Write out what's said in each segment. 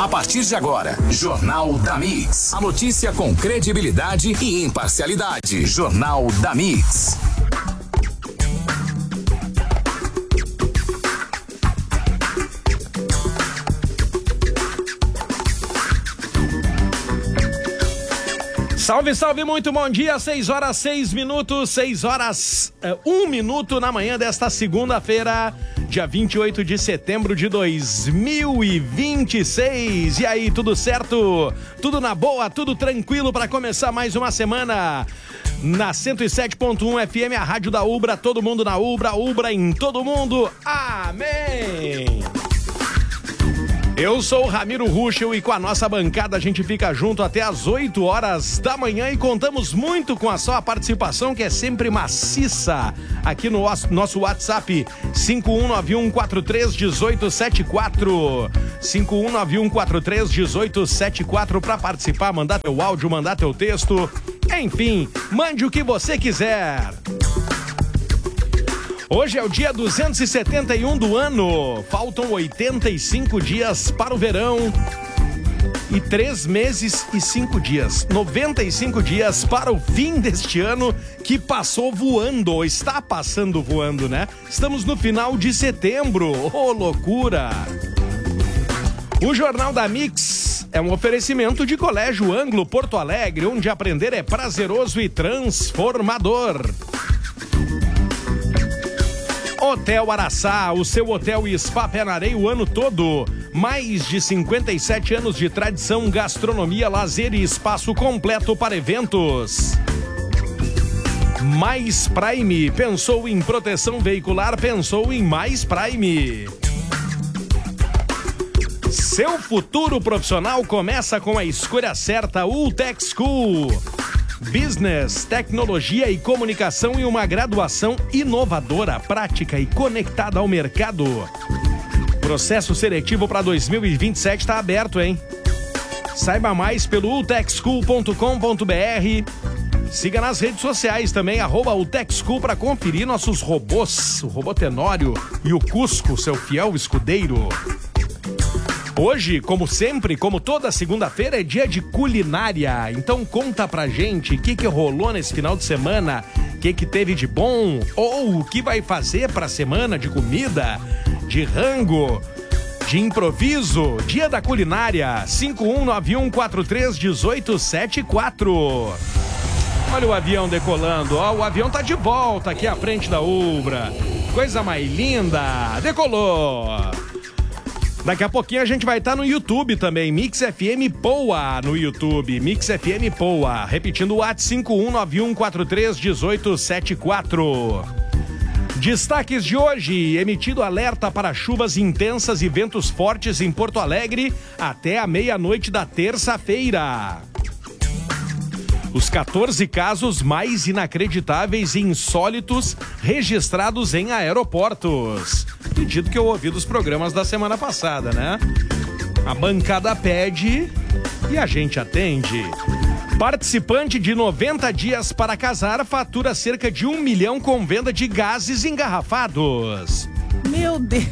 A partir de agora, Jornal da Mix. A notícia com credibilidade e imparcialidade. Jornal da Mix. Salve, salve, muito bom dia, 6 horas 6 minutos, 6 horas 1 minuto na manhã desta segunda-feira, dia 28 de setembro de 2026. E aí, tudo certo? Tudo na boa, tudo tranquilo para começar mais uma semana? Na 107.1 FM, a rádio da Ubra, todo mundo na Ubra, Ubra em todo mundo, amém! Eu sou o Ramiro Ruschel e com a nossa bancada a gente fica junto até as 8 horas da manhã e contamos muito com a sua participação, que é sempre maciça, aqui no nosso WhatsApp 5191431874 5191431874 para participar, mandar teu áudio, mandar teu texto, enfim, mande o que você quiser. Hoje é o dia 271 do ano, faltam 85 dias para o verão e 3 meses e 5 dias, 95 dias para o fim deste ano que passou voando, ou está passando voando, né? Estamos no final de setembro, ô loucura! O Jornal da Mix é um oferecimento de Colégio Anglo Porto Alegre, onde aprender é prazeroso e transformador. Hotel Araçá, o seu hotel e spa pé na areia o ano todo. Mais de 57 anos de tradição, gastronomia, lazer e espaço completo para eventos. Mais Prime, pensou em proteção veicular, pensou em Mais Prime. Seu futuro profissional começa com a escolha certa, Ultec School. Business, tecnologia e comunicação em uma graduação inovadora, prática e conectada ao mercado. Processo seletivo para 2027 está aberto, hein? Saiba mais pelo ultecschool.com.br. Siga nas redes sociais também, @ultecschool, para conferir nossos robôs, o robô Tenório e o Cusco, seu fiel escudeiro. Hoje, como sempre, como toda segunda-feira, é dia de culinária. Então conta pra gente o que rolou nesse final de semana, o que teve de bom, ou o que vai fazer pra semana de comida, de rango, de improviso. Dia da culinária, 5191431874. Olha o avião decolando, ó, o avião tá de volta aqui à frente da Ubra. Coisa mais linda, decolou. Daqui a pouquinho a gente vai estar no YouTube também, Mix FM Poa no YouTube, Mix FM Poa, repetindo o WhatsApp 5191431874. Destaques de hoje, emitido alerta para chuvas intensas e ventos fortes em Porto Alegre até a meia-noite da terça-feira. Os 14 casos mais inacreditáveis e insólitos registrados em aeroportos. Pedido que eu ouvi dos programas da semana passada, né? A bancada pede e a gente atende. Participante de 90 dias para casar fatura cerca de 1 milhão com venda de gases engarrafados. Meu Deus!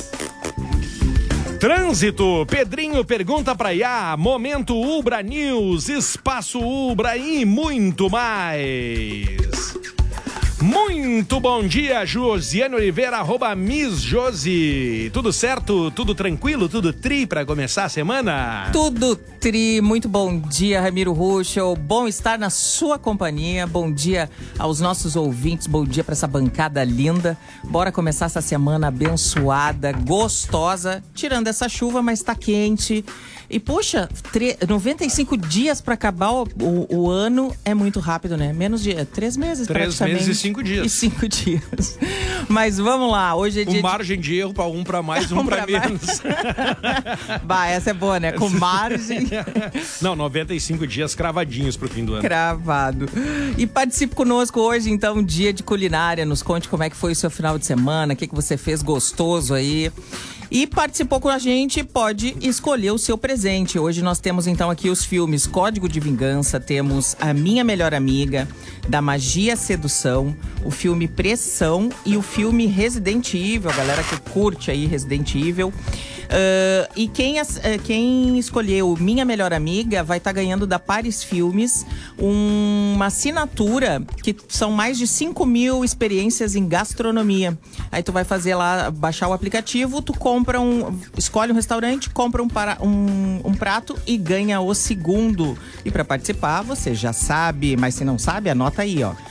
Trânsito, Pedrinho pergunta pra Iá, Momento Ubra News, Espaço Ubra e muito mais. Muito bom dia, Josiane Oliveira, @MissJosi. Tudo certo? Tudo tranquilo? Tudo tri pra começar a semana? Tudo tri, muito bom dia, Ramiro Ruschel. Bom estar na sua companhia. Bom dia aos nossos ouvintes, bom dia pra essa bancada linda. Bora começar essa semana abençoada, gostosa, tirando essa chuva, mas tá quente. E, poxa, 95 dias pra acabar o ano é muito rápido, né? Menos de 3 meses, 3 meses e 5 dias. E 5 dias. Mas vamos lá, hoje é dia com margem de erro pra um pra mais, um pra menos. Bah, essa é boa, né? Com margem. Não, 95 dias cravadinhos pro fim do ano. Cravado. E participe conosco hoje, então, dia de culinária. Nos conte como é que foi o seu final de semana, o que você fez gostoso aí. E participou com a gente, pode escolher o seu presente. Hoje nós temos então aqui os filmes Código de Vingança, temos A Minha Melhor Amiga, Da Magia à Sedução, o filme Pressão e o filme Resident Evil, a galera que curte aí Resident Evil. E quem escolheu Minha Melhor Amiga vai estar ganhando da Paris Filmes uma assinatura que são mais de 5.000 experiências em gastronomia. Aí tu vai fazer lá, baixar o aplicativo, tu compra escolhe um restaurante, compra um prato e ganha o segundo. E para participar, você já sabe, mas se não sabe, anota aí, ó.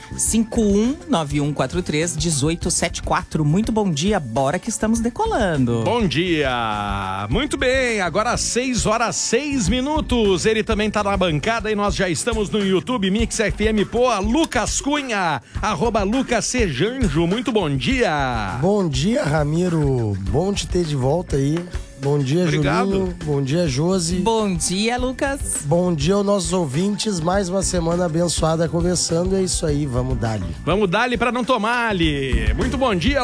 5191431874. Muito bom dia, bora que estamos decolando. Bom dia! Muito bem, agora 6h06. Ele também tá na bancada e nós já estamos no YouTube, Mix FM Poa, Lucas Cunha, @LucasSejanjo. Muito bom dia! Bom dia, Ramiro. Bom te ter de volta aí. Bom dia, Obrigado. Julinho. Bom dia, Josi. Bom dia, Lucas. Bom dia aos nossos ouvintes. Mais uma semana abençoada começando. É isso aí, vamos dar-lhe. Vamos dar-lhe pra não tomar-lhe. Muito bom dia,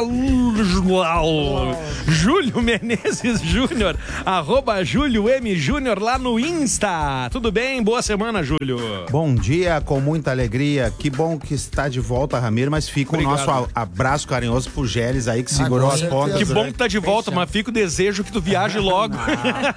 Júlio Menezes Júnior, @Júlio M Júnior lá no Insta. Tudo bem? Boa semana, Júlio. Bom dia, com muita alegria. Que bom que está de volta, Ramiro, mas fica o nosso abraço carinhoso pro Gélis aí, que segurou as pontas. Que bom que tá de volta, mas fica o desejo que tu viaje logo. Não.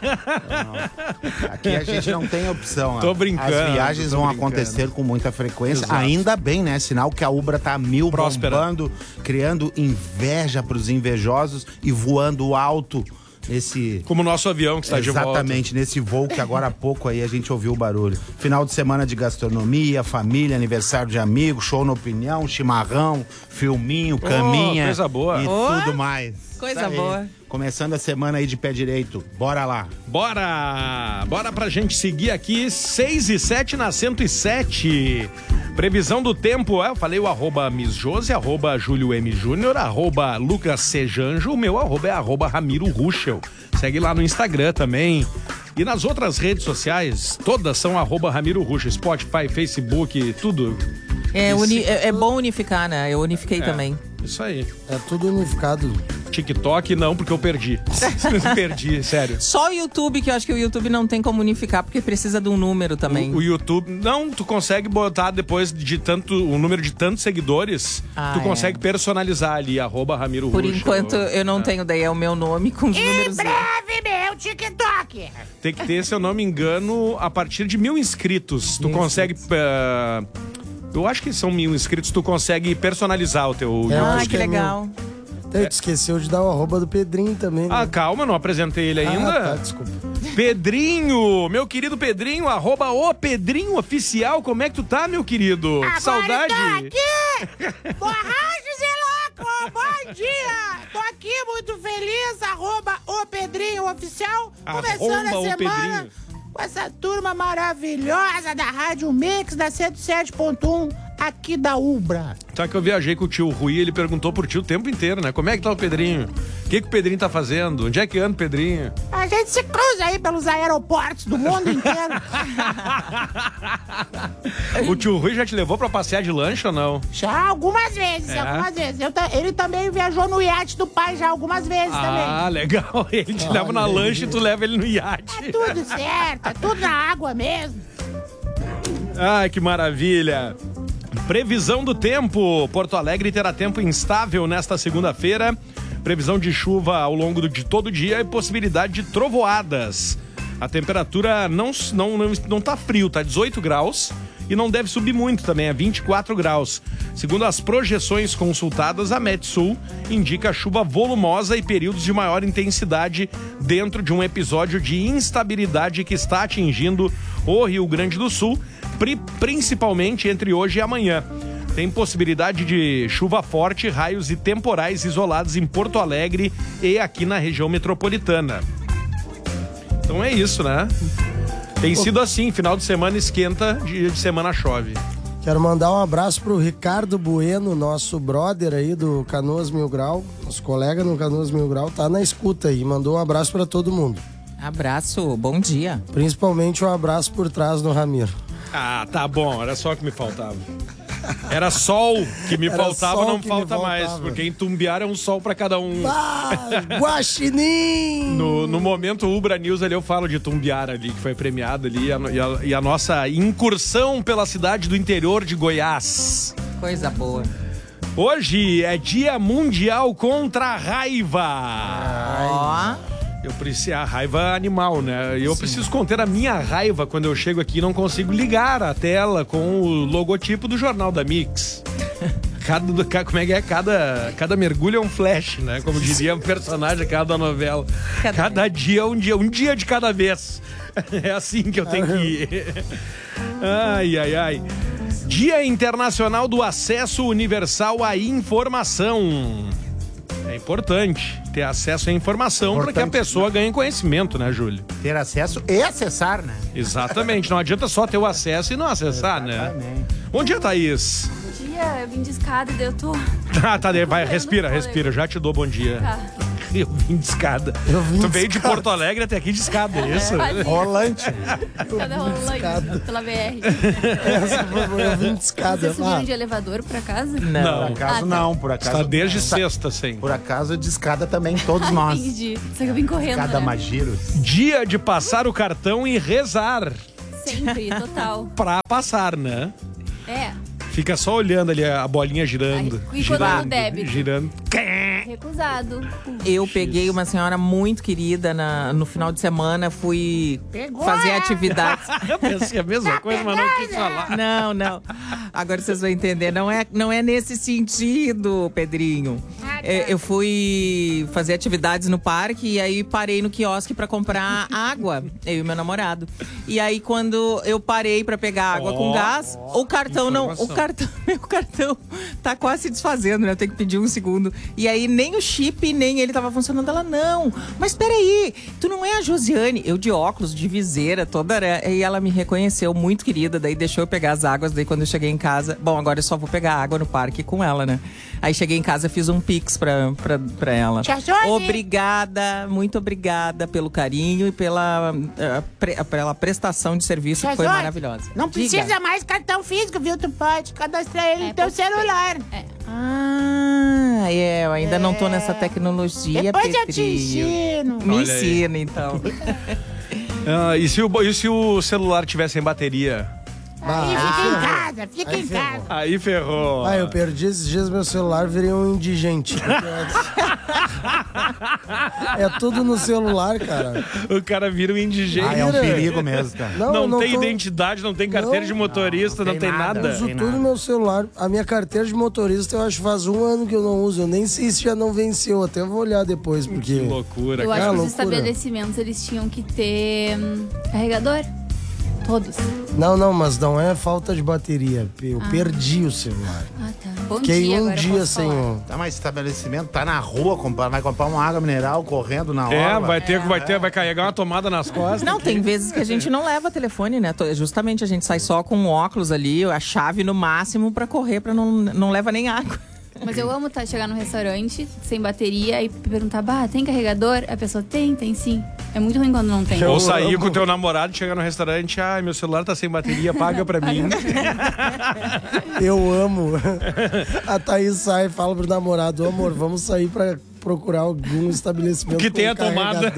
Aqui a gente não tem opção. Tô brincando. As viagens vão acontecer com muita frequência. Exato. Ainda bem, né? Sinal que a Ubra tá Próspera. bombando, criando inveja pros invejosos e voando alto nesse... Como o nosso avião que está de volta. Exatamente, nesse voo que agora há pouco aí a gente ouviu o barulho. Final de semana de gastronomia, família, aniversário de amigo, show na opinião, chimarrão, filminho, caminha. Coisa boa. E tudo mais. Coisa Isso aí. boa. Começando a semana aí de pé direito. Bora lá. Bora! Bora pra gente seguir aqui, 6h07 na 107. Previsão do tempo, eu falei o @Miss Josi, @Júlio M Júnior, @Lucas Sejanjo, o meu é @Ramiro Ruschel. Segue lá no Instagram também. E nas outras redes sociais, todas são @Ramiro Ruschel, Spotify, Facebook, tudo. É bom unificar, né? Eu unifiquei também. Isso aí. É tudo unificado. TikTok não, porque eu perdi. Perdi, sério. Só o YouTube, que eu acho que o YouTube não tem como unificar, porque precisa de um número também. O YouTube, não, tu consegue botar depois de o número de tantos seguidores, tu consegue personalizar ali, @Ramiro Por Ruschel. enquanto eu não tenho, daí é o meu nome com os números. Em breve, meu TikTok. Tem que ter, se eu não me engano, a partir de 1.000 inscritos. Tu consegue... eu acho que são 1.000 inscritos, tu consegue personalizar o teu... Ah, que legal. Tu esqueceu de dar o @ do Pedrinho também, né? Ah, calma, não apresentei ele ainda. Tá, desculpa. Pedrinho, meu querido Pedrinho, @o Pedrinho Oficial. Como é que tu tá, meu querido? Agora Saudade. tô aqui. Borrachos e louco. Bom dia. Tô aqui muito feliz. @o Pedrinho Oficial. Começando a @o semana Pedrinho. com essa turma maravilhosa da Rádio Mix, da 107.1, aqui da Ubra. Sabe que eu viajei com o tio Rui, ele perguntou por ti o tempo inteiro, né? Como é que tá o Pedrinho? O que o Pedrinho tá fazendo? Onde é que anda o Pedrinho? A gente se cruza aí pelos aeroportos do mundo inteiro. O tio Rui já te levou pra passear de lanche ou não? Já algumas vezes, algumas vezes. Ele também viajou no iate do pai já algumas vezes também. Ah, legal. Ele te leva na lanche e tu leva ele no iate. É tudo certo, é tudo na água mesmo. Ai, que maravilha. Previsão do tempo. Porto Alegre terá tempo instável nesta segunda-feira. Previsão de chuva ao longo de todo o dia e possibilidade de trovoadas. A temperatura não tá frio, tá 18 graus e não deve subir muito também, é 24 graus. Segundo as projeções consultadas, a Metsul indica chuva volumosa e períodos de maior intensidade dentro de um episódio de instabilidade que está atingindo o Rio Grande do Sul, principalmente entre hoje e amanhã. Tem possibilidade de chuva forte, raios e temporais isolados em Porto Alegre e aqui na região metropolitana. Então é isso, né? Tem sido assim, final de semana esquenta, dia de semana chove. Quero mandar um abraço pro Ricardo Bueno, nosso brother aí do Canoas Mil Grau, nosso colega no Canoas Mil Grau, tá na escuta aí, mandou um abraço pra todo mundo. Abraço, bom dia. Principalmente um abraço por trás no Ramiro. Ah, tá bom, era só o que me faltava. Era sol que me faltava, não falta mais, porque em Tumbiara é um sol pra cada um. Ah, Guaxinim! No momento Ubra News ali eu falo de Tumbiara ali, que foi premiado ali, e a nossa incursão pela cidade do interior de Goiás. Coisa boa. Hoje é Dia Mundial contra a Raiva. Ó. Eu preciso, a raiva animal, né? E eu preciso conter a minha raiva quando eu chego aqui e não consigo ligar a tela com o logotipo do Jornal da Mix. Como é que é? Cada mergulho é um flash, né? Como diria o personagem da novela. Cada dia é um dia de cada vez. É assim que eu tenho que ir. Ai. Dia Internacional do Acesso Universal à Informação. É importante ter acesso à informação para que a pessoa ganhe conhecimento, né, Júlio? Ter acesso e acessar, né? Exatamente. Não adianta só ter o acesso e não acessar, né? Bom dia, Thaís. Bom dia, eu vim de escada e daí eu tô... Tá, vai, respira. Já te dou bom dia. Tá. Eu vim de escada. Tu veio de Porto Alegre até aqui de escada, é isso? Rolante. Escada rolante pela BR. Eu vim de escada. Vocês subiram de elevador pra casa? Não. Por acaso não, por acaso. Está desde sexta, sim. Por acaso de escada também, todos nós. Entendi. Só que eu vim correndo, Cada né? magiro. Dia de passar o cartão e rezar Sempre, total. pra passar, né? É. Fica só olhando ali a bolinha girando. E quando é no débito? Girando. Recusado. Eu peguei uma senhora muito querida no final de semana, fui fazer atividades. Eu pensei a mesma coisa, mas não quis falar. Não. Agora vocês vão entender. Não é nesse sentido, Pedrinho. Eu fui fazer atividades no parque e aí parei no quiosque pra comprar água, eu e meu namorado. E aí quando eu parei pra pegar água com gás, o cartão meu cartão tá quase se desfazendo, né? Eu tenho que pedir um segundo. E aí nem o chip, nem ele tava funcionando. Ela, não, mas peraí, tu não é a Josiane? Eu de óculos, de viseira, toda... E ela me reconheceu, muito querida, daí deixou eu pegar as águas. Daí quando eu cheguei em casa... Bom, agora eu só vou pegar água no parque com ela, né? Aí cheguei em casa, fiz um pix pra ela. Obrigada, muito obrigada pelo carinho e pela prestação de serviço, que foi maravilhosa. Não precisa mais cartão físico, viu? Tu pode cadastrar ele no teu celular. Eu ainda não tô nessa tecnologia, Depois Petrinho. eu te ensino. Me Olha aí. ensina, então. E se o celular tivesse sem bateria? Fica em casa. Aí ferrou. Eu perdi esses dias meu celular, virei um indigente. É tudo no celular, cara. O cara vira um indigente. É um perigo mesmo, cara. Não tem identidade, não tem carteira de motorista, não tem nada. Eu uso tudo no meu celular. A minha carteira de motorista, eu acho que faz 1 ano que eu não uso. Eu nem sei se já não venceu. Até vou olhar depois, porque... Que loucura, Eu cara. acho que os loucura. estabelecimentos, eles tinham que ter carregador. Todos. Não, mas não é falta de bateria. Eu perdi o celular. Tá. Bom Fiquei dia, um agora eu dia posso sem falar. o... Tá, mas estabelecimento, tá na rua, vai comprar uma água mineral correndo na hora. Vai carregar uma tomada nas costas. Não, tem vezes que a gente não leva telefone, né? Justamente a gente sai só com óculos ali, a chave no máximo pra correr, pra não leva nem água. Mas eu amo chegar no restaurante sem bateria e perguntar, tem carregador? A pessoa, tem sim. É muito ruim quando não tem. Ou sair com o teu namorado, chegar no restaurante, meu celular tá sem bateria, paga pra mim. Eu amo. A Thaís sai e fala pro namorado, amor, vamos sair pra procurar algum estabelecimento Que com tenha tomada.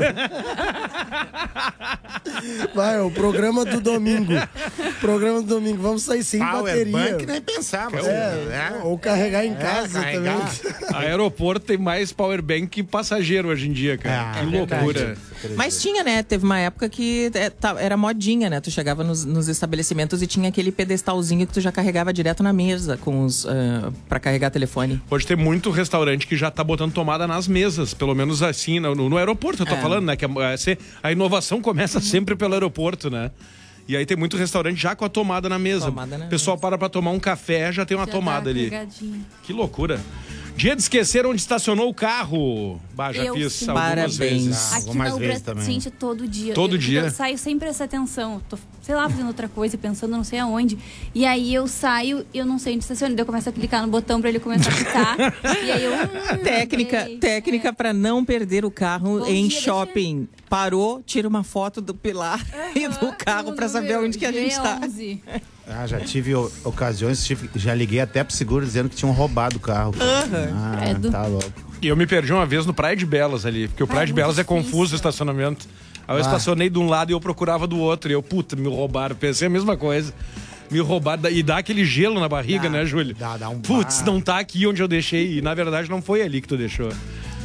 Vai, o programa do domingo. Vamos sair sem bateria. Powerbank nem pensava. Ou carregar em casa também. Aeroporto tem mais powerbank que passageiro hoje em dia, cara. Que loucura. Mas tinha, né? Teve uma época que era modinha, né? Tu chegava nos estabelecimentos e tinha aquele pedestalzinho que tu já carregava direto na mesa pra carregar telefone. Hoje tem muito restaurante que já tá botando tomada nas mesas, pelo menos assim, no aeroporto, eu tô falando, né? Que a inovação começa sempre pelo aeroporto, né? E aí tem muito restaurante já com a tomada na mesa. O pessoal para pra tomar um café, já tem uma tomada ali. Que loucura. Dia de esquecer onde estacionou o carro. Já fiz algumas vezes. Aqui na Ubra, gente, todo dia. Todo dia? Eu saio sem prestar atenção. Tô, sei lá, fazendo outra coisa, pensando não sei aonde. E aí eu saio e eu não sei onde estacionar. Daí eu começo a clicar no botão pra ele começar a pitar. E aí eu... Técnica pra não perder o carro em shopping. Parou, tira uma foto do pilar e do carro pra saber onde que a gente tá. Já tive ocasiões, já liguei até pro seguro dizendo que tinham roubado o carro. Tá louco. E eu me perdi uma vez no Praia de Belas ali, porque o Praia de Belas é confuso o estacionamento. Aí eu estacionei de um lado e eu procurava do outro. E eu, me roubaram. Pensei a mesma coisa. Me roubaram. E dá aquele gelo na barriga, né, Júlio? Dá um Putz, não tá aqui onde eu deixei. E na verdade não foi ali que tu deixou.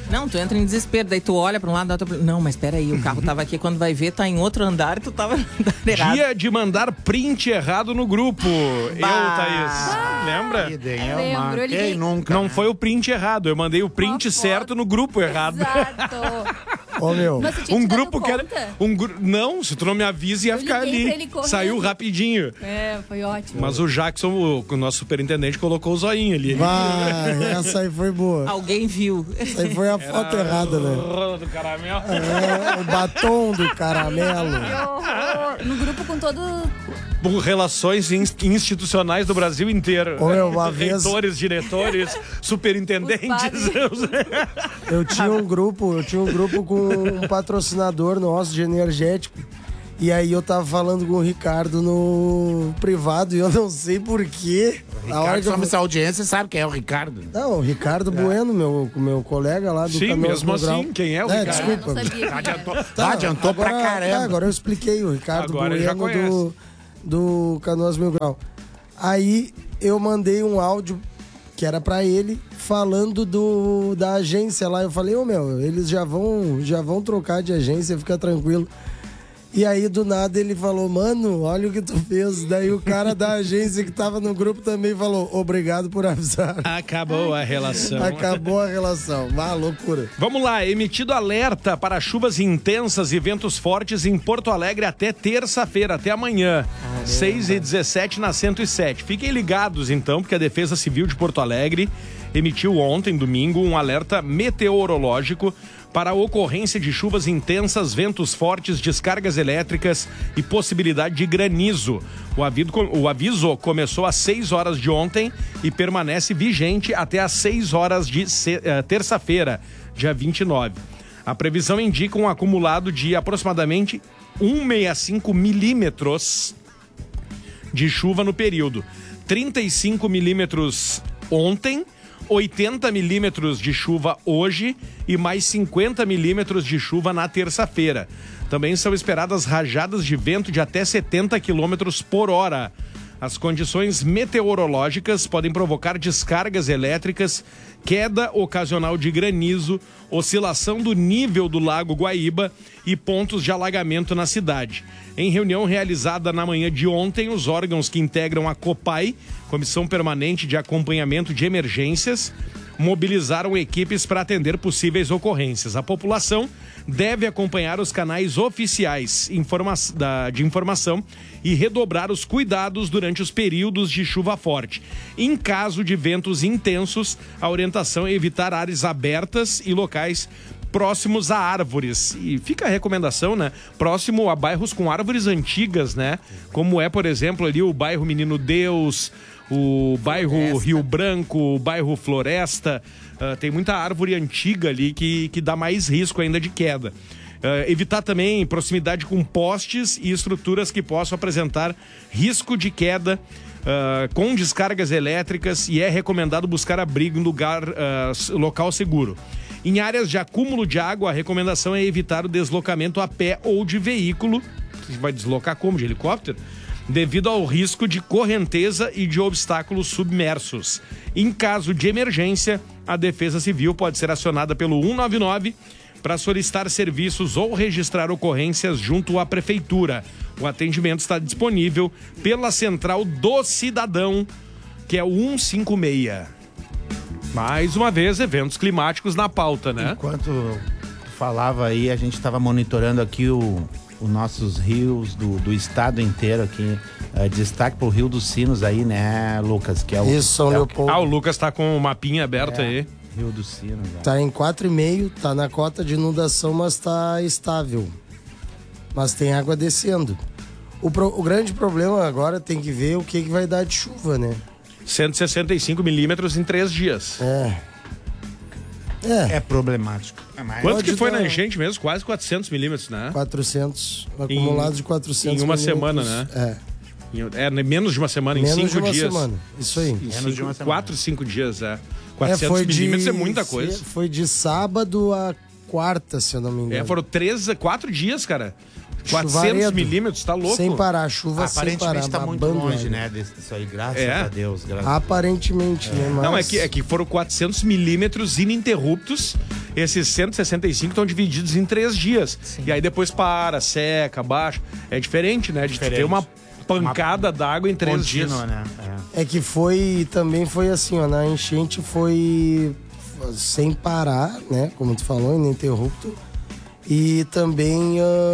Não, tu entra em desespero, daí tu olha pra um lado, não, mas peraí, o carro tava aqui, quando vai ver, tá em outro andar e tu tava no andar errado. Dia de mandar print errado no grupo. Eu, Thaís. Lembra? Lembro, eu Quem liguei. nunca? Não foi o print errado, eu mandei o print Uma certo foto. no grupo errado. Exato. Ô, meu. Mas tu tinha Um te dado grupo que era. conta? Não, se tu não me avisa, ia Eu ficar liguei pra ali. ele correndo. Saiu rapidinho. É, foi ótimo. Mas o Jackson, o nosso superintendente, colocou o zoinho ali. Vai, essa aí foi boa. Alguém viu. Essa aí foi a foto errada, né? Rola do caramelo. É, o batom do caramelo. No grupo com todo... Por relações institucionais do Brasil inteiro. Ô, meu, uma vez- Reitores, diretores, superintendentes. Eu tinha um grupo com um patrocinador nosso de energético. E aí eu tava falando com o Ricardo no privado e eu não sei porquê. Ricardo, sobre essa audiência, sabe quem é o Ricardo? Não, o Ricardo Bueno, meu colega lá do Sim, Canoas mesmo Mil Grau. assim, quem é o Ricardo? Desculpa. Não sabia. Adiantou pra caramba. Agora eu expliquei o Ricardo Agora ele já Bueno do Canoas Mil Grau. Aí eu mandei um áudio que era pra ele falando da agência lá. Eu falei, eles já vão trocar de agência, fica tranquilo. E aí, do nada, ele falou, mano, olha o que tu fez. Daí o cara da agência que tava no grupo também falou, obrigado por avisar. Acabou a relação. Acabou a relação. Uma loucura. Vamos lá, emitido alerta para chuvas intensas e ventos fortes em Porto Alegre até terça-feira, até amanhã, 6h17 na 107. Fiquem ligados então, porque a Defesa Civil de Porto Alegre emitiu ontem, domingo, um alerta meteorológico para a ocorrência de chuvas intensas, ventos fortes, descargas elétricas e possibilidade de granizo. O aviso começou às 6 horas de ontem e permanece vigente até às 6 horas de terça-feira, dia 29. A previsão indica um acumulado de aproximadamente 165 milímetros de chuva no período. 35 milímetros ontem, 80 milímetros de chuva hoje e mais 50 milímetros de chuva na terça-feira. Também são esperadas rajadas de vento de até 70 quilômetros por hora. As condições meteorológicas podem provocar descargas elétricas, queda ocasional de granizo, oscilação do nível do Lago Guaíba e pontos de alagamento na cidade. Em reunião realizada na manhã de ontem, os órgãos que integram a COPAI, Comissão Permanente de Acompanhamento de Emergências, mobilizaram equipes para atender possíveis ocorrências. A população deve acompanhar os canais oficiais de informação e redobrar os cuidados durante os períodos de chuva forte. Em caso de ventos intensos, a orientação é evitar áreas abertas e locais próximos a árvores. E fica a recomendação, né? Próximo a bairros com árvores antigas, né? Como é, por exemplo, ali o bairro Menino Deus, o bairro Floresta. Rio Branco, o bairro Floresta. Tem muita árvore antiga ali que dá mais risco ainda de queda. Evitar também proximidade com postes e estruturas que possam apresentar risco de queda com descargas elétricas, e é recomendado buscar abrigo em local seguro. Em áreas de acúmulo de água, a recomendação é evitar o deslocamento a pé ou de veículo. Você vai deslocar como? De helicóptero? Devido ao risco de correnteza e de obstáculos submersos. Em caso de emergência, a Defesa Civil pode ser acionada pelo 199 para solicitar serviços ou registrar ocorrências junto à Prefeitura. O atendimento está disponível pela Central do Cidadão, que é o 156. Mais uma vez, eventos climáticos na pauta, né? Enquanto tu falava aí, a gente estava monitorando aqui os nossos rios do estado inteiro aqui. Destaque pro Rio dos Sinos aí, né, Lucas? Que é o, Isso, São Leopoldo. O Lucas tá com o mapinha aberto aí. Rio dos Sinos. Tá em 4,5, tá na cota de inundação, mas tá estável. Mas tem água descendo. O grande problema agora tem que ver o que vai dar de chuva, né? 165 milímetros em 3 dias. É problemático. Quanto que foi na enchente mesmo? Quase 400 milímetros, né? 400, acumulado de 400 em uma milímetros. semana, né? Menos de uma semana, menos em 5 de dias. Semana. Isso aí. Menos de uma semana. 4, 5 dias, 400 milímetros é muita coisa. Foi de sábado a quarta, se eu não me engano. Foram 4 dias, cara. 400 Chuvaredo. milímetros, tá louco? Sem parar, chuva sem parar. Aparentemente tá muito babando longe, água. né? Disso aí, graças É. a Deus. Aparentemente, né? Mas... Não, é que foram 400 milímetros ininterruptos. Esses 165 estão divididos em 3 dias. E aí depois para, seca, baixa. É diferente, né? De ter uma pancada d'água em 3 dias. Né? É que também foi assim, ó, na enchente foi sem parar, né? Como tu falou, ininterrupto. E também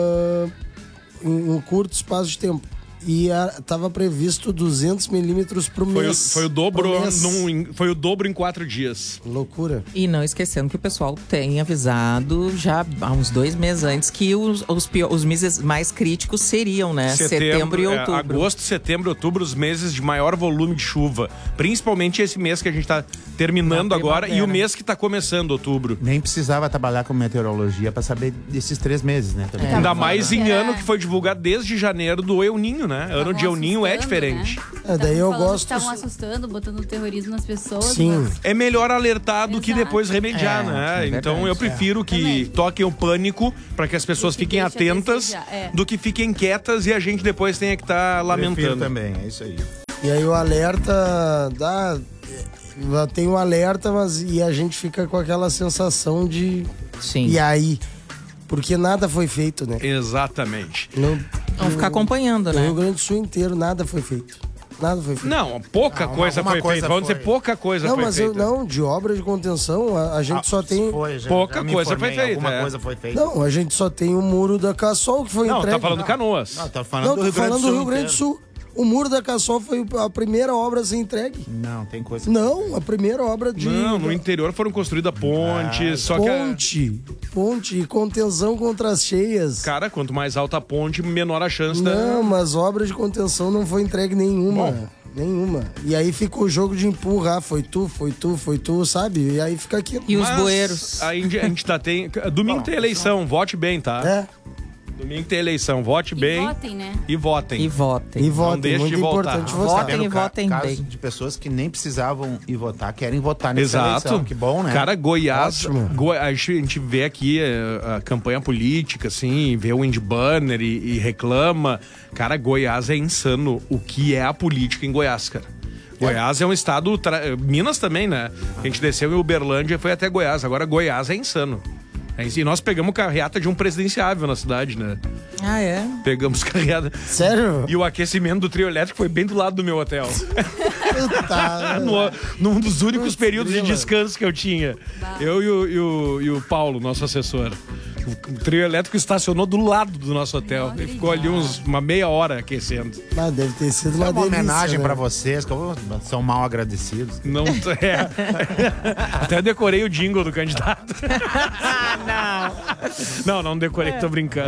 em um curto espaço de tempo. E estava previsto 200 milímetros por mês. Foi o dobro Por mês. foi o dobro em 4 dias. Loucura. E não esquecendo que o pessoal tem avisado já há uns 2 meses antes que os meses mais críticos seriam, né? Setembro e outubro. Agosto, setembro e outubro, os meses de maior volume de chuva. Principalmente esse mês que a gente tá terminando agora e o mês que tá começando, outubro. Nem precisava trabalhar com meteorologia para saber desses 3 meses, né? Também. Ainda mais em ano que foi divulgado desde janeiro do El Ninho, né? Ano de El Ninho é diferente. Né? Daí eu gosto. Estavam assustando, botando terrorismo nas pessoas. Sim. Mas... É melhor alertar do que depois remediar, né? Então eu prefiro que toquem o pânico para que as pessoas fiquem atentas do que fiquem quietas e a gente depois tenha que estar lamentando. Também, é isso aí. E aí o alerta tem um alerta, e a gente fica com aquela sensação de... Sim. E aí? Porque nada foi feito, né? Exatamente. Vamos ficar acompanhando, No né? Rio Grande do Sul inteiro, nada foi feito. Nada foi feito. Não, pouca coisa foi feita. Vamos dizer, pouca coisa Não, foi mas feita. de obra de contenção, a gente só tem... Pouca coisa foi feita. Alguma coisa foi feita. Não, a gente só tem o muro da Cassol que foi Não, entregue. tá falando Canoas. Não, tá falando Não, do tô Rio Grande falando do do Sul. Rio Grande do Sul. O muro da Cassol foi a primeira obra a ser entregue. Não, tem coisa. Não, a primeira obra de... Não, no interior foram construídas pontes, só que... Ponte e contenção contra as cheias. Cara, quanto mais alta a ponte, menor a chance Não, mas obra de contenção não foi entregue nenhuma. Bom. Nenhuma. E aí ficou o jogo de empurrar. Foi tu, sabe? E aí fica aqui. E os bueiros. A gente domingo tem eleição, vote bem, tá? É. Domingo tem eleição, vote bem. Votem, né? E votem. E votem. E votem. deixe Muito de votar. importante votar. Votem e votem caso bem. de pessoas que nem precisavam ir votar, querem votar nessa Exato. eleição. Que bom, né? Cara, Goiás, Ótimo. a gente vê aqui a campanha política, assim, vê o wind banner e reclama. Cara, Goiás é insano o que é a política em Goiás, cara. Goiás é um estado... Minas também, né? A gente desceu em Uberlândia e foi até Goiás. Agora, Goiás é insano. E nós pegamos carreata de um presidenciável na cidade, né? Ah, é? Pegamos carreata. Sério? E o aquecimento do trio elétrico foi bem do lado do meu hotel. Tá. Num dos únicos períodos de grila. descanso que eu tinha. Eu e o Paulo, nosso assessor. O trio elétrico estacionou do lado do nosso hotel. Ele ficou ali uma meia hora aquecendo. Mas deve ter sido É uma uma delícia, homenagem né? pra vocês, que são mal agradecidos. Não é. Até decorei o jingle do candidato. Não decorei, tô brincando.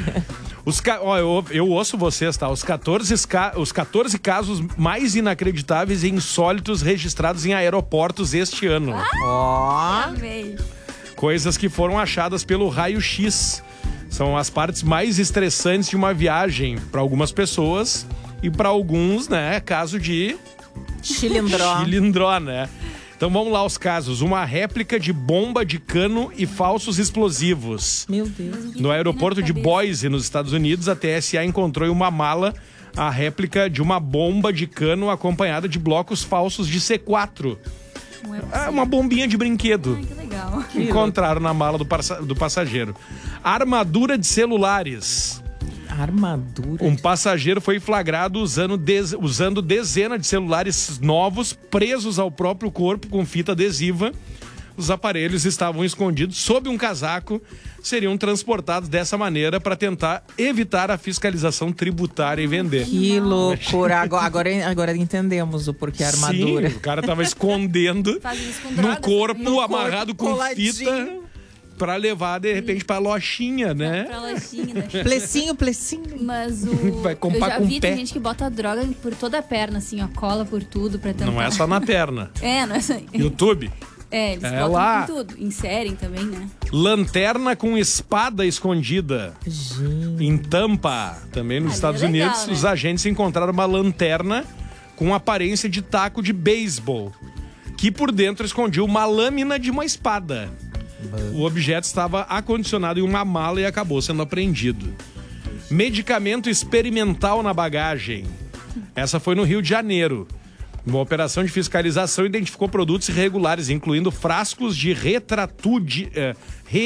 Eu ouço vocês, tá? Os 14 casos mais inacreditáveis e insólitos registrados em aeroportos este ano. Amei. Coisas que foram achadas pelo raio-x. São as partes mais estressantes de uma viagem para algumas pessoas e para alguns, né, caso de chilindró, né? Então vamos lá os casos. Uma réplica de bomba de cano e falsos explosivos. Meu Deus. No aeroporto de Boise, nos Estados Unidos, a TSA encontrou em uma mala a réplica de uma bomba de cano acompanhada de blocos falsos de C4. Não é possível. Uma bombinha de brinquedo. Ai, que legal. Encontraram na mala do passageiro. Armadura de celulares. Armadura. Um passageiro foi flagrado usando dezenas de celulares novos presos ao próprio corpo com fita adesiva. Os aparelhos estavam escondidos sob um casaco, seriam transportados dessa maneira para tentar evitar a fiscalização tributária e vender. Que loucura. Agora entendemos o porquê a armadura. Sim, o cara tava escondendo Faz isso com no drogas corpo, também. amarrado com coladinho. fita pra levar, de repente, pra lojinha, né? Pra lojinha, né? Plecinho. Mas o... Vai comprar eu já com vi, o pé. tem gente que bota droga por toda a perna, assim, ó. Cola por tudo pra tentar... Não é só na perna. É, não é só... YouTube. É, eles É botam lá. com tudo. Inserem também, né? Lanterna com espada escondida. Em Tampa, também nos Ali Estados é legal, Unidos, né? os agentes encontraram uma lanterna com aparência de taco de beisebol, que por dentro escondia uma lâmina de uma espada. O objeto estava acondicionado em uma mala e acabou sendo apreendido. Medicamento experimental na bagagem. Essa foi no Rio de Janeiro. Uma operação de fiscalização identificou produtos irregulares, incluindo frascos de retatudida.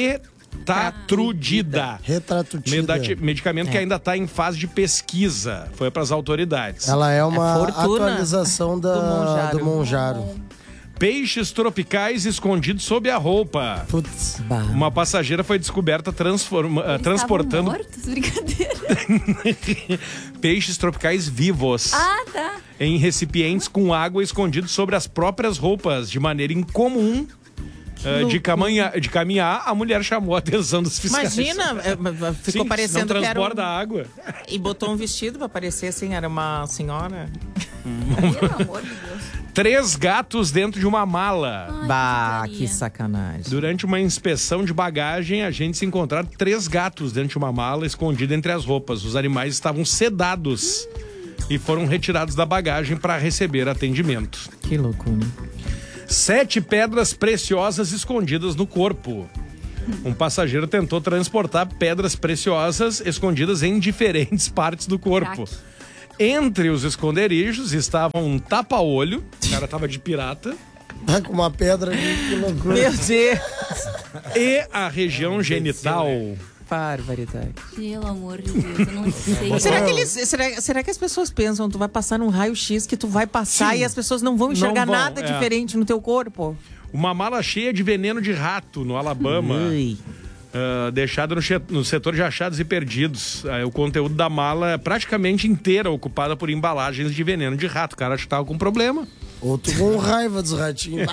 Medicamento que ainda está em fase de pesquisa. Foi para as autoridades. Ela é uma fortuna atualização do Monjaro. Peixes tropicais escondidos sob a roupa. Putz. Uma passageira foi descoberta transportando Mortos? Brincadeira. peixes tropicais vivos Ah, tá. em recipientes com água escondidos sobre as próprias roupas, de maneira incomum. De caminhar, a mulher chamou a atenção dos fiscais. Imagina, ficou Sim, parecendo não que era transborda água. E botou um vestido pra parecer assim, era uma senhora. Pelo amor de Deus. 3 gatos dentro de uma mala. Ai, Bah, que que sacanagem. Durante uma inspeção de bagagem, a gente se encontraram 3 gatos dentro de uma mala escondida entre as roupas. Os animais estavam sedados e foram retirados da bagagem para receber atendimento. Que loucura. 7 pedras preciosas escondidas no corpo. Um passageiro tentou transportar pedras preciosas escondidas em diferentes partes do corpo. Entre os esconderijos estavam um tapa-olho, o cara tava de pirata, Tá com uma pedra ali, que loucura. Meu Deus. e a região genital. Barbaridade. Pelo amor de Deus, eu não sei. Será que as pessoas pensam, tu vai passar num raio-x que tu vai passar e as pessoas não vão enxergar vão, nada diferente no teu corpo? Uma mala cheia de veneno de rato no Alabama. Ui. Deixada no setor de achados e perdidos. O conteúdo da mala é praticamente inteira ocupada por embalagens de veneno de rato. O cara acho que tava com problema. Outro com raiva dos ratinhos.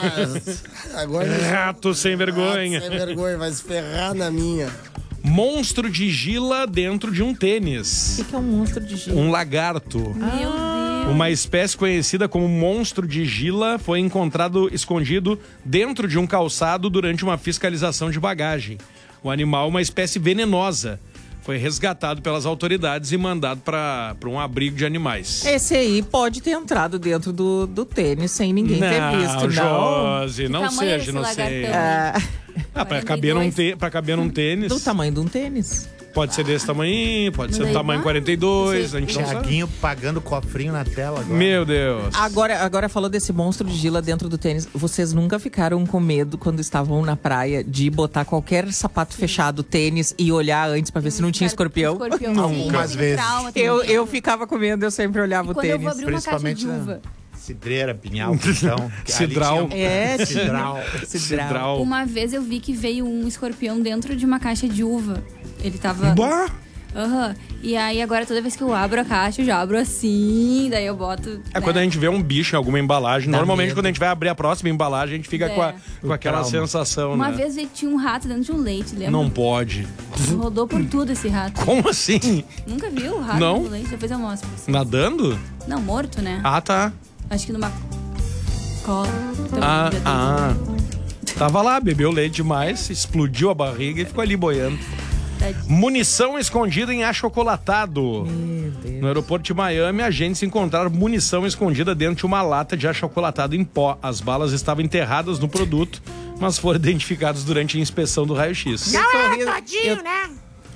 Agora Rato sem vergonha. sem vergonha, vai se ferrar na minha. Monstro de gila dentro de um tênis. O que é um monstro de gelo? Um lagarto. Meu Deus. Uma espécie conhecida como monstro de gila foi encontrado escondido dentro de um calçado durante uma fiscalização de bagagem. O animal, uma espécie venenosa, foi resgatado pelas autoridades e mandado para um abrigo de animais. Esse aí pode ter entrado dentro do tênis sem ninguém ter visto, não? Josi, Que não tamanho seja é esse inocente. lagartão? Pra caber num tênis. Do tamanho de um tênis. Pode ser desse tamanho, pode ser do Daí tamanho vai. 42, a gente não sabe. Thiaguinho pagando cofrinho na tela agora. Meu Deus. Agora falou desse monstro de gila dentro do tênis. Vocês nunca ficaram com medo quando estavam na praia de botar qualquer sapato fechado, tênis e olhar antes pra ver se não tinha escorpião? Algumas vezes. Eu ficava com medo, eu sempre olhava o Quando eu vou tênis. abrir uma caixa de Principalmente uva. Cidreira, pinhal, pistão. Cidral. Cidral. Cidral. Uma vez eu vi que veio um escorpião dentro de uma caixa de uva. Ele tava... Bah! Aham. E aí agora toda vez que eu abro a caixa, eu já abro assim, daí eu boto... Quando a gente vê um bicho em alguma embalagem, normalmente medo. quando a gente vai abrir a próxima embalagem, a gente fica com aquela trauma. sensação, Uma né? vez ele tinha um rato dentro de um leite, lembra? Não pode. Rodou por tudo esse rato. Como assim? Nunca viu o rato Não. dentro do leite? Depois eu mostro pra você. Nadando? Não, morto, né? Ah, tá. Acho que numa cola. Então, Ah. Tava lá, bebeu leite demais, explodiu a barriga e ficou ali boiando. Munição escondida em achocolatado. Meu Deus. No aeroporto de Miami, agentes encontraram munição escondida dentro de uma lata de achocolatado em pó. As balas estavam enterradas no produto, mas foram identificadas durante a inspeção do raio-x. Não tô é rindo. todinho, né?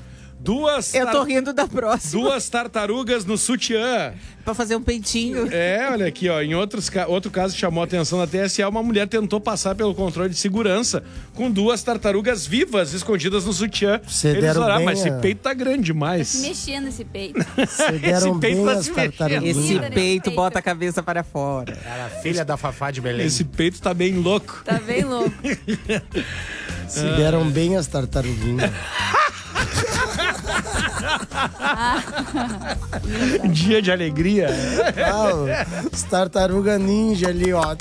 Eu tô rindo da próxima. 2 tartarugas no sutiã. Pra fazer um peitinho. Olha aqui, ó. Em outro caso que chamou a atenção da TSA, uma mulher tentou passar pelo controle de segurança com 2 tartarugas vivas escondidas no sutiã. Cê deram bem mas esse a- peito tá grande demais. Se mexendo esse peito. Você deram peito bem tá as se mexendo. tartaruguinhas. Esse Linda, peito né? bota a cabeça para fora. Era a filha da Fafá de Belém. Esse peito tá bem louco. Tá bem louco. Se deram bem as tartaruguinhas. Dia de alegria. Os tartaruga ninja ali, ó.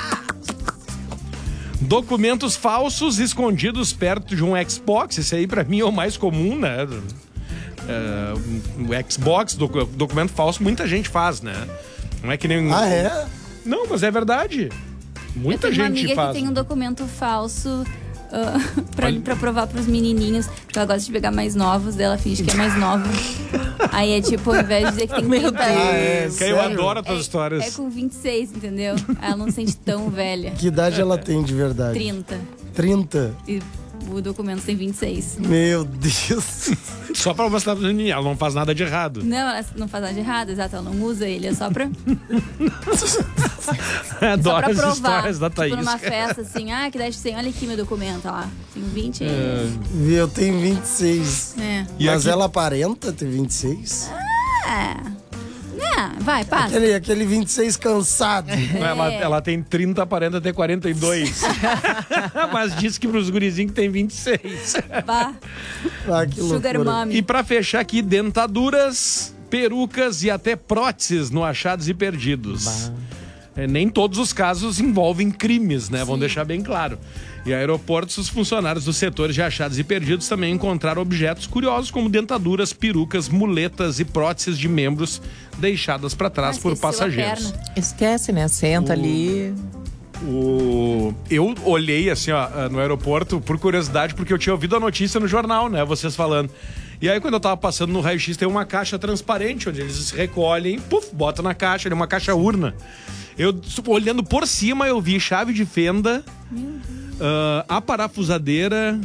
Documentos falsos escondidos perto de um Xbox. Esse aí pra mim é o mais comum, né? O Xbox, documento falso, muita gente faz, né? Não é que nem... Ah, é? Não, mas é verdade. Muita eu tenho uma gente amiga faz. que tem um documento falso pra provar pros menininhos, porque ela gosta de pegar mais novos, dela finge que é mais nova. Aí é tipo, ao invés de dizer que tem 30 Ah, é? Que eu Sério? adoro as tuas histórias. é com 26, entendeu? Aí ela não se sente tão velha. Que idade ela tem de verdade? 30. 30. E o documento tem 26. Meu Deus. Só pra mostrar pra menina, ela não faz nada de errado. Não, ela não faz nada de errado, exato, ela não usa ele, é só pra... Adoro só pra as provar. histórias da Thaís. Tipo numa festa, assim, que daí tem, olha aqui meu documento, ó lá. Tenho 20 Eu tenho 26. E Mas aqui- ela aparenta ter 26? vai, passa. Aquele 26 cansado. Ela tem 30, aparenta ter 42. Mas diz que pros gurizinhos que tem 26. Vá. Que Sugar loucura. Mommy. E pra fechar aqui, dentaduras, perucas e até próteses no Achados e Perdidos. Nem todos os casos envolvem crimes, né? Vamos deixar bem claro. E aeroportos, os funcionários dos setores de achados e perdidos também encontraram objetos curiosos como dentaduras, perucas, muletas e próteses de membros deixadas para trás por esqueceu a passageiros. perna. Esquece, né? Senta ali. Eu olhei assim, ó, no aeroporto por curiosidade, porque eu tinha ouvido a notícia no jornal, né? Vocês falando. E aí, quando eu tava passando no raio-x, tem uma caixa transparente, onde eles recolhem, botam na caixa, uma caixa urna. Eu, olhando por cima, eu vi chave de fenda, a parafusadeira,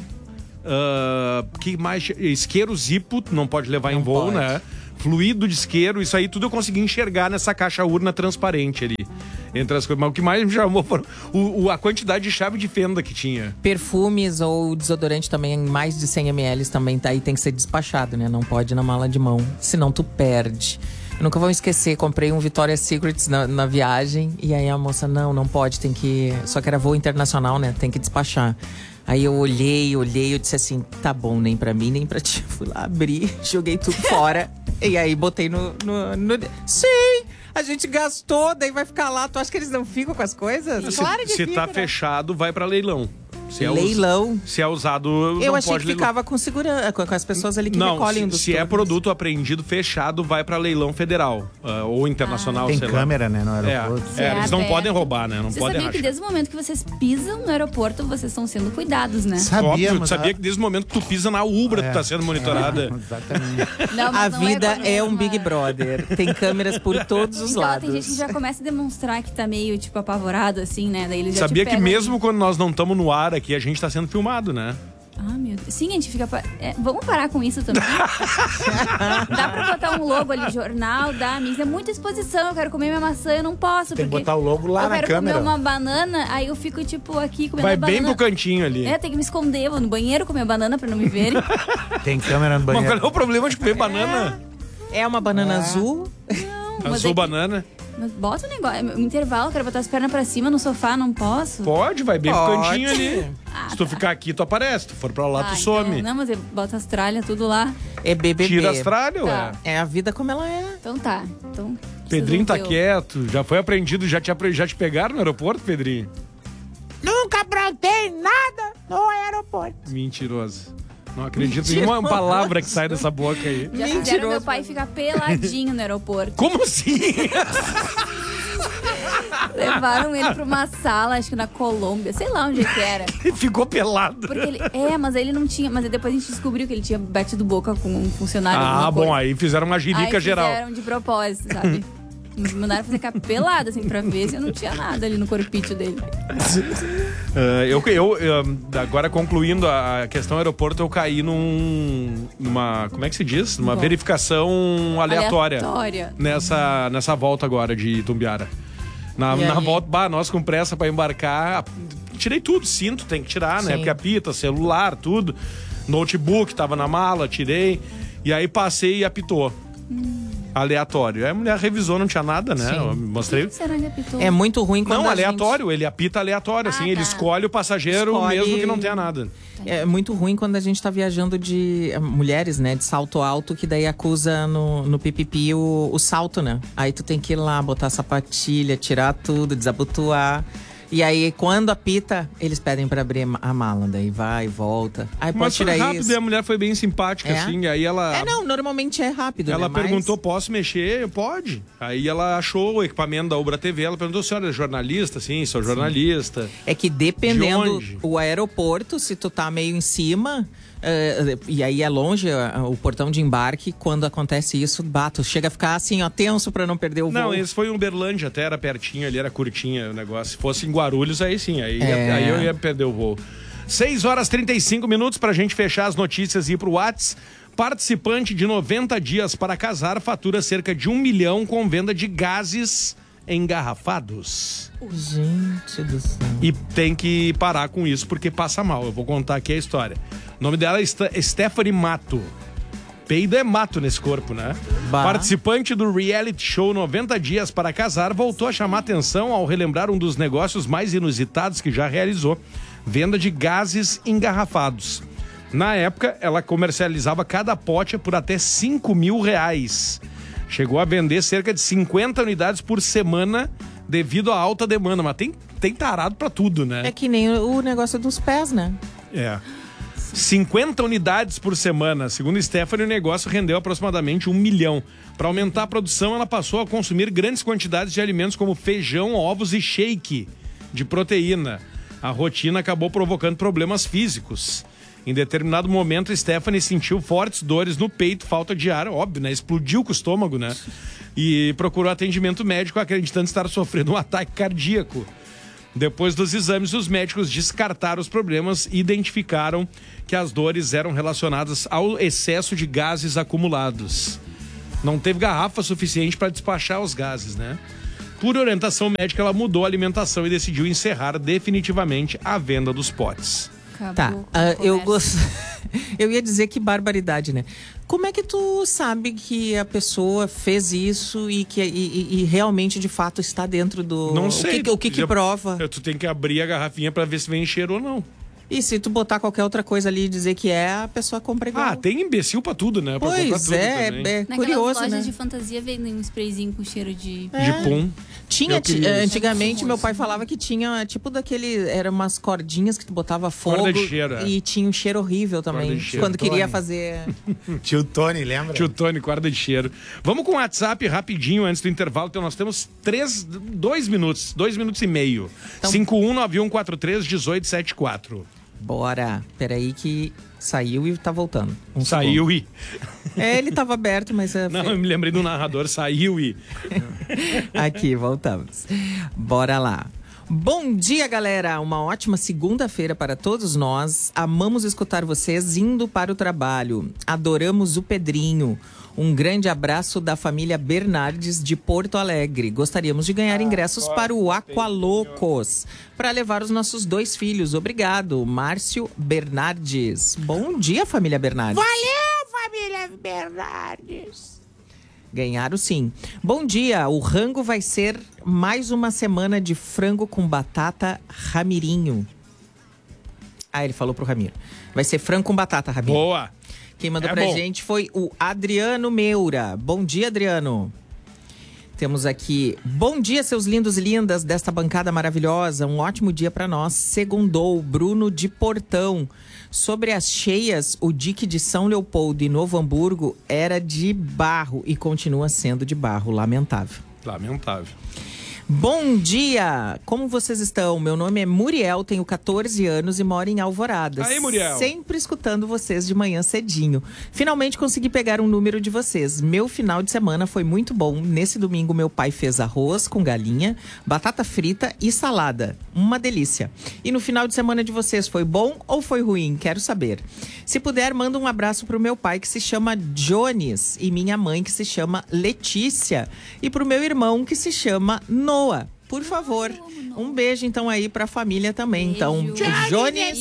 que mais? Isqueiro Zippo, não pode levar em voo, pode. né? Fluido de isqueiro, isso aí tudo eu consegui enxergar nessa caixa urna transparente ali. Entre as coisas. Mas o que mais me chamou foram a quantidade de chave de fenda que tinha. Perfumes ou desodorante também, mais de 100 ml também tá aí, tem que ser despachado, né? Não pode ir na mala de mão, senão tu perde. Eu nunca vou esquecer, comprei um Victoria's Secrets na viagem e aí a moça, não pode, tem que... Só que era voo internacional, né? Tem que despachar. Aí eu olhei, eu disse assim, tá bom, nem pra mim, nem pra ti. Fui lá, abri, joguei tudo fora e aí botei no... Sim! A gente gastou, daí vai ficar lá. Tu acha que eles não ficam com as coisas? Claro que Se fica, tá né? fechado, vai pra leilão. Leilão? Se é usado, Eu não achei pode que leilão. ficava com segurança, com as pessoas ali que Não, recolhem dos se é turnos. produto apreendido fechado, vai pra leilão federal ou internacional, Tem sei câmera, né, no lá. aeroporto. Eles não aberto. podem roubar, né? Não Você podem sabia que rachar. desde o momento que vocês pisam no aeroporto, vocês estão sendo cuidados, né? Óbvio, mas sabia que desde o momento que tu pisa na Ubra, tu tá sendo monitorada. Exatamente. Não, A mas não vida com a é um mesma- Big Brother. Tem câmeras por todos os Então, lados. tem gente que já começa a demonstrar que tá meio, tipo, apavorado, assim, né? Daí eles já Sabia te que pegam mesmo ali. quando nós não estamos no ar aqui, a gente tá sendo filmado, né? Ah, meu Deus. Sim, a gente fica... vamos parar com isso também. Dá pra botar um logo ali, jornal da Mix. É muita exposição, eu quero comer minha maçã, eu não posso. Tem que porque botar o logo lá eu na quero câmera. comer uma banana, aí eu fico, tipo, aqui comendo Vai a banana. bem pro cantinho ali. Tem que me esconder, vou no banheiro comer banana pra não me verem. Tem câmera no Mas banheiro. qual é o problema de comer banana? É uma banana azul. Não, mas Azul é que- banana? Mas bota o negócio, um intervalo, quero botar as pernas pra cima no sofá, não posso? Pode, vai bem pro Pode. cantinho ali. Se tu ficar aqui, tu aparece. Se tu for pra lá, tu Ah, some. Então, não, mas eu boto as tralhas tudo lá. É BBB. Tira as tralhas, ué. Tá. É a vida como ela é. Então tá. Então, Pedrinho vocês tá vão ver quieto. Já foi apreendido, já te pegaram no aeroporto, Pedrinho? Nunca aprontei nada no aeroporto. Mentiroso. Não acredito em uma palavra que sai dessa boca aí. Já fizeram meu pai ficar peladinho no aeroporto. Como assim? Levaram ele pra uma sala, acho que na Colômbia, sei lá onde é que era. Ficou pelado. Porque ele. Mas aí ele não tinha. Mas aí depois a gente descobriu que ele tinha batido boca com um funcionário. Ah, alguma bom, coisa. aí fizeram uma girica Aí geral. fizeram de propósito, sabe? Me mandaram fazer capelada, assim, pra ver se eu não tinha nada ali no corpício dele. Agora concluindo a questão aeroporto, eu caí numa. Como é que se diz? Numa Bom. verificação aleatória. Aleatória. Nessa volta agora de Itumbiara. Na E aí? volta, nós com pressa pra embarcar. Tirei tudo, cinto, tem que tirar, né? Sim. Porque apita, celular, tudo. Notebook tava na mala, tirei. E aí passei e apitou. Aleatório. Aí a mulher revisou, não tinha nada, né? Sim. Eu mostrei. O que será que apitou? É muito ruim quando Não, a aleatório, ele apita aleatório, assim, ele tá. escolhe o passageiro Escolhe- mesmo que não tenha nada. É muito ruim quando a gente tá viajando de mulheres, né? De salto alto, que daí acusa no pipipi o salto, né? Aí tu tem que ir lá, botar a sapatilha, tirar tudo, desabotoar. E aí, quando apita, eles pedem pra abrir a mala. Daí vai, volta. Aí pode Mas foi tirar rápido isso. e a mulher foi bem simpática, É? assim, aí ela... Não, normalmente é rápido, Ela né? Mas- perguntou, posso mexer? Eu, pode. Aí ela achou o equipamento da Ubra TV, ela perguntou, senhora é jornalista? Sim, sou jornalista. É que dependendo De onde? o aeroporto, se tu tá meio em cima, e aí é longe o portão de embarque, quando acontece isso, tu chega a ficar assim, ó, tenso pra não perder o voo. Não, esse foi em Uberlândia, até era pertinho ali, era curtinha o negócio. Se fosse em Guarulhos, aí sim, aí É. eu ia perder o voo. 6h35 pra gente fechar as notícias e ir pro Whats. Participante de 90 dias para casar fatura cerca de 1 milhão com venda de gases engarrafados. Gente do céu. E tem que parar com isso porque passa mal. Eu vou contar aqui a história. O nome dela é Stephanie Mato. Peido é mato nesse corpo, né? Participante do reality show 90 Dias para Casar voltou a chamar atenção ao relembrar um dos negócios mais inusitados que já realizou: venda de gases engarrafados. Na época, ela comercializava cada pote por até R$5 mil. Chegou a vender cerca de 50 unidades por semana devido à alta demanda. Mas tem tarado pra tudo, né? É que nem o negócio dos pés, né? É. 50 unidades por semana. Segundo Stephanie, o negócio rendeu aproximadamente 1 milhão. Para aumentar a produção, ela passou a consumir grandes quantidades de alimentos como feijão, ovos e shake de proteína. A rotina acabou provocando problemas físicos. Em determinado momento, Stephanie sentiu fortes dores no peito, falta de ar, óbvio, né? Explodiu com o estômago, né? E procurou atendimento médico, acreditando estar sofrendo um ataque cardíaco. Depois dos exames, os médicos descartaram os problemas e identificaram que as dores eram relacionadas ao excesso de gases acumulados. Não teve garrafa suficiente para despachar os gases, né? Por orientação médica, ela mudou a alimentação e decidiu encerrar definitivamente a venda dos potes. Acabou. Eu ia dizer que barbaridade, né? Como é que tu sabe que a pessoa fez isso e realmente, de fato, está dentro do... Não sei. O que prova? Tu tem que abrir a garrafinha pra ver se vem cheiro ou não. E se tu botar qualquer outra coisa ali e dizer que a pessoa compra igual. Ah, tem imbecil pra tudo, né? Pra pois tudo é Naquelas curioso, lojas né? de fantasia vem um sprayzinho com cheiro de... De pum. Tinha, antigamente, meu pai falava que tinha, tipo daquele, eram umas cordinhas que tu botava fogo. Corda de cheiro, e tinha um cheiro horrível também, quando queria fazer... Tio Tony, lembra? Tio Tony, corda de cheiro. Vamos com o WhatsApp rapidinho, antes do intervalo, então nós temos 2 minutos e meio. Então... 5191431874. Bora. Peraí que saiu e tá voltando. Saiu e... ele tava aberto, mas... Não, eu me lembrei do narrador, saiu e... Aqui, voltamos. Bora lá. Bom dia, galera! Uma ótima segunda-feira para todos nós. Amamos escutar vocês indo para o trabalho. Adoramos o Pedrinho. Um grande abraço da família Bernardes de Porto Alegre. Gostaríamos de ganhar ingressos para o Aqualocos para levar os nossos 2 filhos. Obrigado, Márcio Bernardes. Bom dia, família Bernardes. Valeu, família Bernardes. Ganharam sim. Bom dia, o rango vai ser mais uma semana de frango com batata Ramirinho. Ah, ele falou pro Ramiro. Vai ser frango com batata, Ramiro. Boa! Quem mandou pra gente foi o Adriano Meura. Bom dia, Adriano. Temos aqui, bom dia, seus lindos e lindas desta bancada maravilhosa. Um ótimo dia pra nós. Segundou, Bruno de Portão. Sobre as cheias, o dique de São Leopoldo e Novo Hamburgo era de barro e continua sendo de barro. Lamentável. Lamentável. Bom dia! Como vocês estão? Meu nome é Muriel, tenho 14 anos e moro em Alvorada. Aí, Muriel! Sempre escutando vocês de manhã cedinho. Finalmente consegui pegar um número de vocês. Meu final de semana foi muito bom. Nesse domingo, meu pai fez arroz com galinha, batata frita e salada. Uma delícia. E no final de semana de vocês, foi bom ou foi ruim? Quero saber. Se puder, manda um abraço pro meu pai, que se chama Jones, e minha mãe, que se chama Letícia. E pro meu irmão, que se chama Noah. Por favor, um beijo então aí pra família também. Beijo. Então, o Jones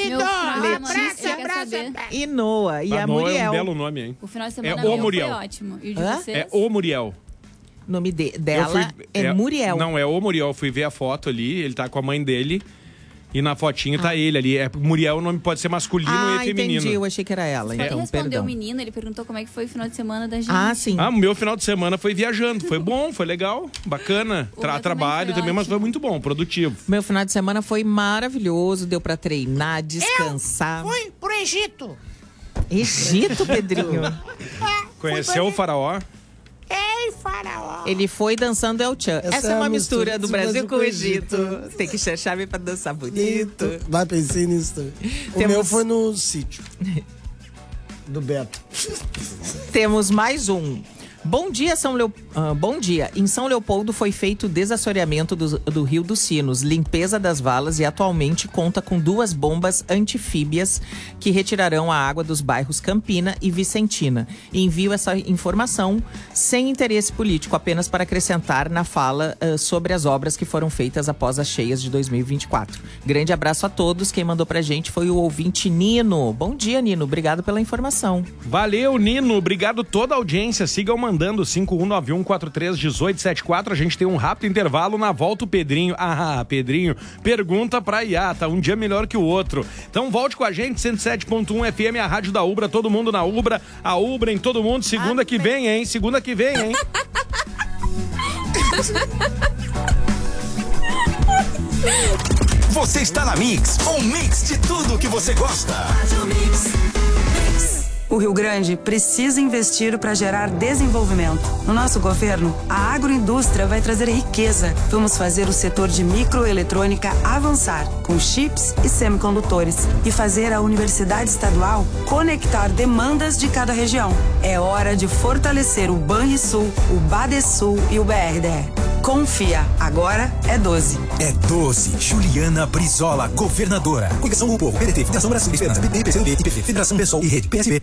e Noah. E a Noah Muriel. É um belo nome, hein? O final de semana o meu Muriel. foi ótimo. E o de Hã? vocês? É o Muriel. O nome dela é Muriel. Não, é o Muriel. Fui ver a foto ali, ele tá com a mãe dele. E na fotinha tá ele ali. Muriel, o nome pode ser masculino e feminino. Entendi, eu achei que era ela. Ele Então, respondeu perdão. o menino, ele perguntou como é que foi o final de semana da gente. Ah, sim. O meu final de semana foi viajando. Foi bom, foi legal, bacana. O meu Trabalho também foi também, mas ótimo. foi muito bom, produtivo. Meu final de semana foi maravilhoso, deu pra treinar, descansar. Fui pro Egito. Egito, Pedrinho. Conheceu o faraó? Ei, faraó. Ele foi dançando El Chan. Essa é uma mistura do Brasil com o Egito. Egito. Tem que ser chave pra dançar bonito. Vai, pensei nisso também. O Temos- meu foi no sítio. Do Beto. Temos mais um. Bom dia, bom dia. Em São Leopoldo foi feito o desassoreamento do Rio dos Sinos, limpeza das valas e atualmente conta com 2 bombas anfíbias que retirarão a água dos bairros Campina e Vicentina. Envio essa informação sem interesse político, apenas para acrescentar na fala sobre as obras que foram feitas após as cheias de 2024. Grande abraço a todos. Quem mandou pra gente foi o ouvinte Nino. Bom dia, Nino. Obrigado pela informação. Valeu, Nino. Obrigado toda a audiência. Sigam mandando 5191431874. A gente tem um rápido intervalo. Na volta o Pedrinho. Pedrinho pergunta pra Iata. Um dia melhor que o outro. Então volte com a gente. 107.1 FM, a rádio da Ubra. Todo mundo na Ubra. A Ubra em todo mundo. Segunda que vem, hein? Segunda que vem, hein? Você está na Mix, um mix de tudo que você gosta. O Rio Grande precisa investir para gerar desenvolvimento. No nosso governo, a agroindústria vai trazer riqueza. Vamos fazer o setor de microeletrônica avançar, com chips e semicondutores, e fazer a Universidade Estadual conectar demandas de cada região. É hora de fortalecer o Banrisul, o Badesul e o BRDR. Confia, agora é 12. É 12. Juliana Brizola, governadora. Coligação do Povo, PDT, Federação Brasil, Esperança, PP, PCdoB, IPV, Federação Pessoal e Rede PSB.